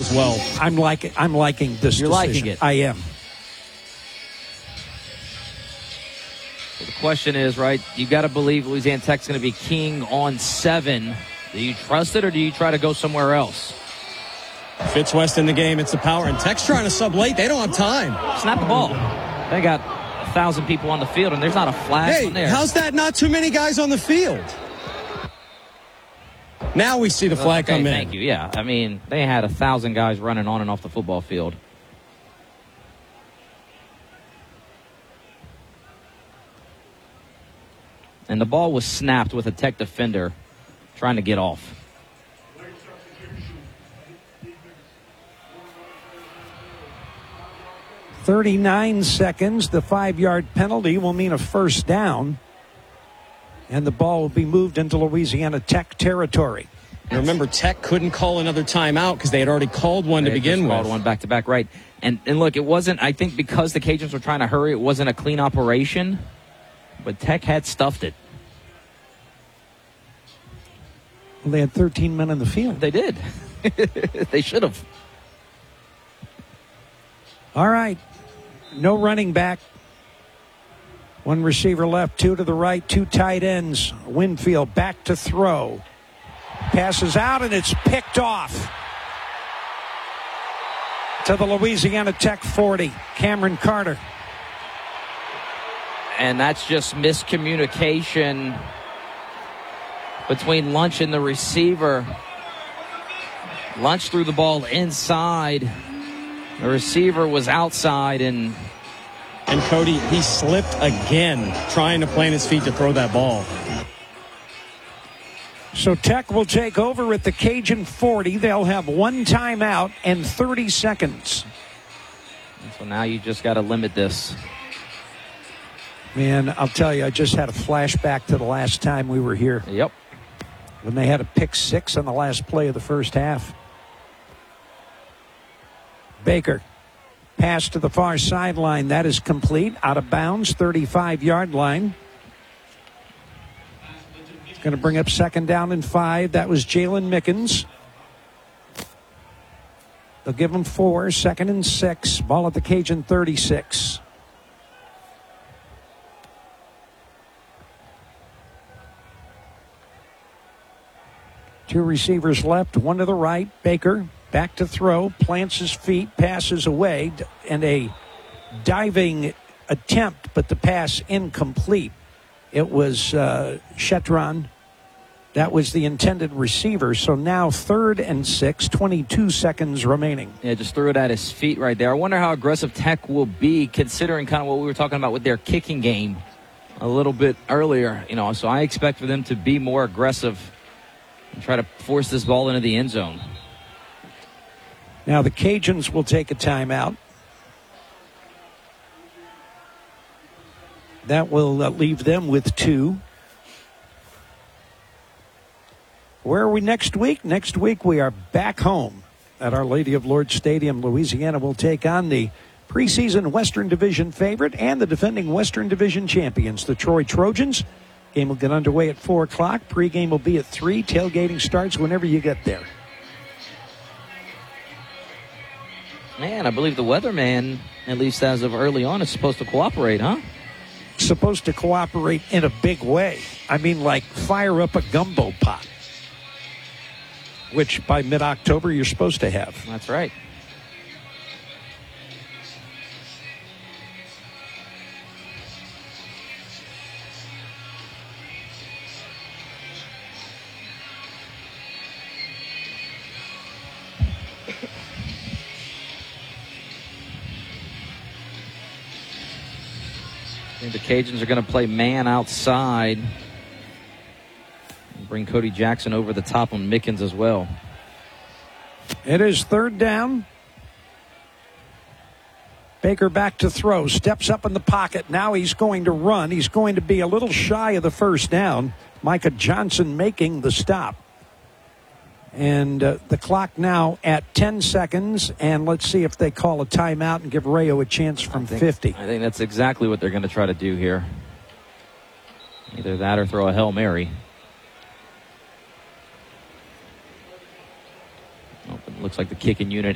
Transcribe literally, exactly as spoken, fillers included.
as well. I'm liking, I'm liking this You're decision. liking it. I am. So the question is, right, you got to believe Louisiana Tech's going to be king on seven. Do you trust it, or do you try to go somewhere else? Fitzwest in the game. It's the power. And Tech's trying to sub late. They don't have time. Snap the ball. They got a thousand people on the field, and there's not a flag Hey, on there. how's that not too many guys on the field? Now we see the flag okay, come in. Thank you. Yeah, I mean, they had a thousand guys running on and off the football field. And the ball was snapped with a Tech defender trying to get off. thirty-nine seconds. The five-yard penalty will mean a first down. And the ball will be moved into Louisiana Tech territory. And remember, Tech couldn't call another timeout because they had already called one They to had begin just with. Called one back to back, right? And and look, it wasn't. I think because the Cajuns were trying to hurry, it wasn't a clean operation. But Tech had stuffed it. Well, they had thirteen men on the field. They did. They should have. All right. No running back. One receiver left, two to the right, two tight ends. Winfield back to throw. Passes out, and it's picked off. To the Louisiana Tech forty. Cameron Carter. And that's just miscommunication between Lunch and the receiver. Lunch threw the ball inside. The receiver was outside, and And Cody, he slipped again, trying to plant his feet to throw that ball. So Tech will take over at the Cajun forty. They'll have one timeout and thirty seconds. so now you just got to limit this. Man, I'll tell you, I just had a flashback to the last time we were here. Yep. When they had a pick six on the last play of the first half. Baker. Pass to the far sideline. That is complete. Out of bounds, thirty-five-yard line. It's going to bring up second down and five. That was Jalen Mickens. They'll give him four. Second and six. Ball at the Cajun thirty-six. Two receivers left. One to the right. Baker. Back to throw, plants his feet, passes away, and a diving attempt, but the pass incomplete. It was uh, Shetron. That was the intended receiver. So now third and six, twenty-two seconds remaining. Yeah, just threw it at his feet right there. I wonder how aggressive Tech will be, considering kind of what we were talking about with their kicking game a little bit earlier. You know, so I expect for them to be more aggressive and try to force this ball into the end zone. Now the Cajuns will take a timeout. That will uh, leave them with two. Where are we next week? Next week we are back home at Our Lady of Lourdes Stadium. Louisiana will take on the preseason Western Division favorite and the defending Western Division champions, the Troy Trojans. Game will get underway at four o'clock. Pre-game will be at three. Tailgating starts whenever you get there. Man, I believe the weatherman, at least as of early on, is supposed to cooperate, huh? Supposed to cooperate in a big way. I mean, like fire up a gumbo pot, which by mid-October you're supposed to have. That's right. I think the Cajuns are going to play man outside. Bring Cody Jackson over the top on Mickens as well. It is third down. Baker back to throw. Steps up in the pocket. Now he's going to run. He's going to be a little shy of the first down. Micah Johnson making the stop. And uh, the clock now at ten seconds. And let's see if they call a timeout and give Rayo a chance from I think, fifty. I think that's exactly what they're going to try to do here. Either that or throw a Hail Mary. Oh, it looks like the kicking unit